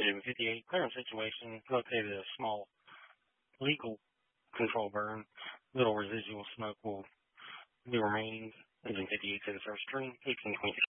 Engine 58, current situation, located a small legal control burn. Little residual smoke will be remaining. Engine 58 to the first string, 1826.